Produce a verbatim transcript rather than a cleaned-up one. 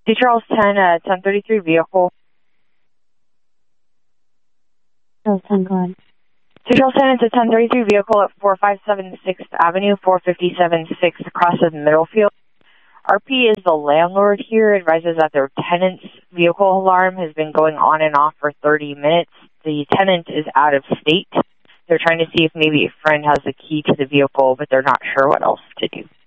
Two Charles ten, uh, ten thirty-three vehicle. Charles ten, go ahead. Two Charles ten, it's a ten thirty-three vehicle at four five seven sixth Avenue, four fifty-seven sixth across the Middlefield. R P is the landlord here. Advises that their tenant's vehicle alarm has been going on and off for thirty minutes. The tenant is out of state. They're trying to see if maybe a friend has the key to the vehicle, but they're not sure what else to do.